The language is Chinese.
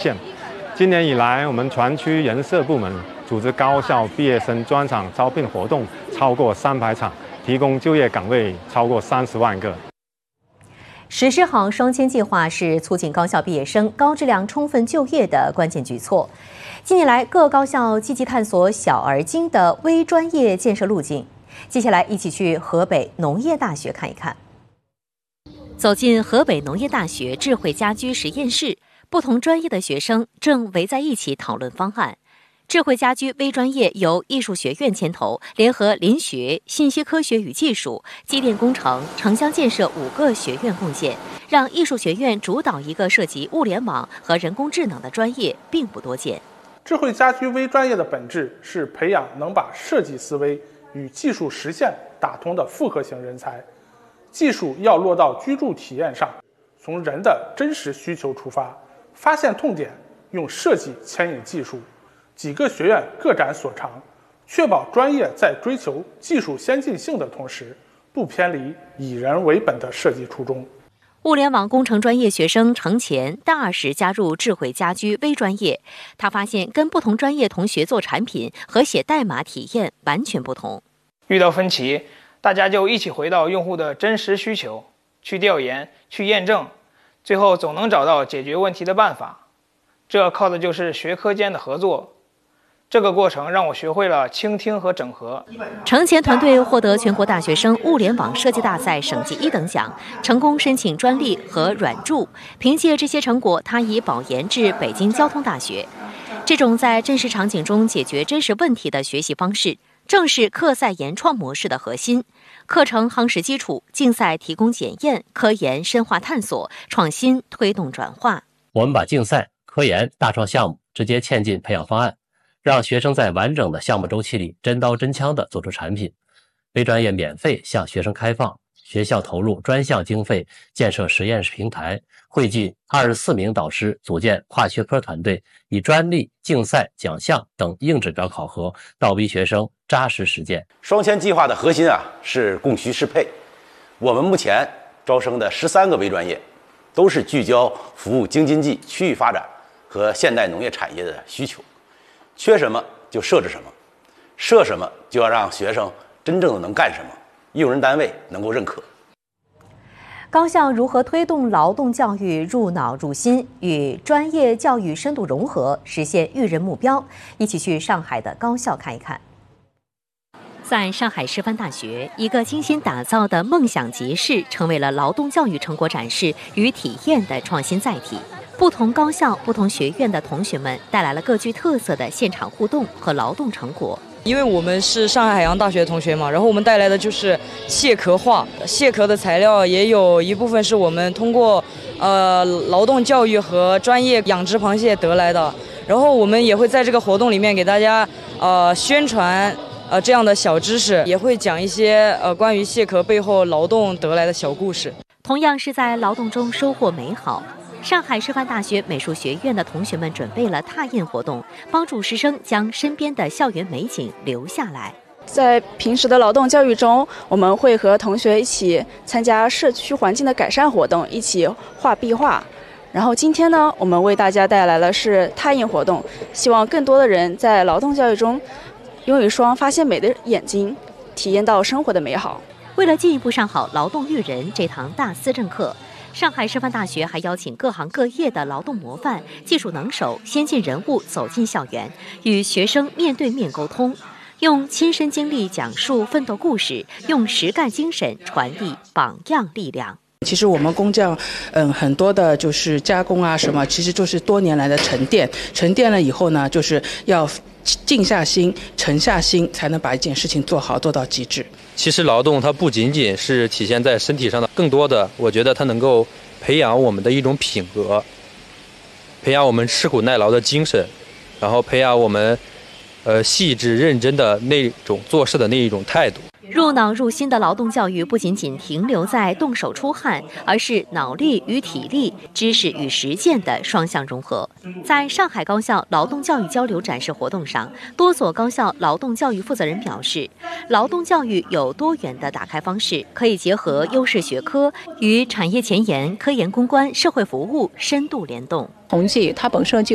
现。今年以来，我们全区人社部门组织高校毕业生专场招聘活动超过300场，提供就业岗位超过30万个。 实施好双千计划是促进高校毕业生高质量充分就业的关键举措。近年来，各高校积极探索小而精的微专业建设路径。接下来，一起去河北农业大学看一看。走进河北农业大学智慧家居实验室，不同专业的学生正围在一起讨论方案。智慧家居微专业由艺术学院牵头，联合林学、信息科学与技术、机电工程、城乡建设5个学院贡献，让艺术学院主导一个涉及物联网和人工智能的专业，并不多见。 智慧家居微专业的本质是培养能把设计思维与技术实现打通的复合型人才。技术要落到居住体验上，从人的真实需求出发，发现痛点，用设计牵引技术。几个学院各展所长，确保专业在追求技术先进性的同时，不偏离以人为本的设计初衷。 物联网工程专业学生程前大2时加入智慧家居微专业，他发现跟不同专业同学做产品和写代码体验完全不同。 遇到分歧，大家就一起回到用户的真实需求，去调研，去验证，最后总能找到解决问题的办法。这靠的就是学科间的合作。这个过程让我学会了倾听和整合。 程前团队获得全国大学生物联网设计大赛省级1等奖，成功申请专利和软著。凭借这些成果，他以保研至北京交通大学。这种在真实场景中解决真实问题的学习方式，正是课赛研创模式的核心。课程夯实基础，竞赛提供检验，科研深化探索，创新推动转化。 我们把竞赛、科研、大创项目直接嵌进培养方案，让学生在完整的项目周期里真刀真枪地做出产品。微专业免费向学生开放，学校投入专项经费建设实验室平台，汇聚24名导师组建跨学科团队，以专利、竞赛、奖项等硬指标考核，倒逼学生扎实实践。 双千计划的核心是供需适配。我们目前招生的13个微专业，都是聚焦服务京津冀区域发展和现代农业产业的需求。缺什么就设置什么，设什么就要让学生真正的能干什么，用人单位能够认可。 高校如何推动劳动教育入脑入心，与专业教育深度融合，实现育人目标？一起去上海的高校看一看。在上海师范大学，一个精心打造的梦想集市成为了劳动教育成果展示与体验的创新载体。不同高校、不同学院的同学们带来了各具特色的现场互动和劳动成果。 因为我们是上海海洋大学的同学嘛，然后我们带来的就是蟹壳画，蟹壳的材料也有一部分是我们通过劳动教育和专业养殖螃蟹得来的，然后我们也会在这个活动里面给大家宣传这样的小知识，也会讲一些关于蟹壳背后劳动得来的小故事。 同样是在劳动中收获美好，上海师范大学美术学院的同学们准备了拓印活动，帮助师生将身边的校园美景留下来。 在平时的劳动教育中，我们会和同学一起参加社区环境的改善活动，一起画壁画。然后今天呢，我们为大家带来的是拓印活动，希望更多的人在劳动教育中拥有一双发现美的眼睛，体验到生活的美好。 为了进一步上好劳动育人这堂大思政课，上海师范大学还邀请各行各业的劳动模范、技术能手、先进人物走进校园，与学生面对面沟通，用亲身经历讲述奋斗故事，用实干精神传递榜样力量。 其实我们工匠，很多的就是加工啊什么，其实就是多年来的沉淀。沉淀了以后呢，就是要静下心、沉下心，才能把一件事情做好，做到极致。 其实劳动它不仅仅是体现在身体上的，更多的我觉得它能够培养我们的一种品格，培养我们吃苦耐劳的精神，然后培养我们细致认真的那种做事的那一种态度。 入脑入心的劳动教育不仅仅停留在动手出汗，而是脑力与体力、知识与实践的双向融合。在上海高校劳动教育交流展示活动上，多所高校劳动教育负责人表示，劳动教育有多元的打开方式，可以结合优势学科与产业前沿、科研攻关、社会服务深度联动。 统计它本身就